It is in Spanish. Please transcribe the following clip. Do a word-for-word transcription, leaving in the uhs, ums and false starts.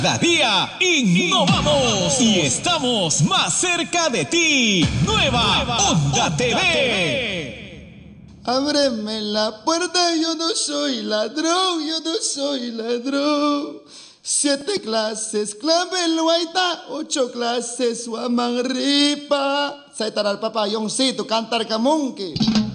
Cada día innovamos y estamos más cerca de ti. Nueva, Nueva Onda T V. Ábreme la puerta, yo no soy ladrón, yo no soy ladrón. Siete clases, clave luaita, ocho clases, wamanripa. Saya taral papayong si tu kantar kamunki.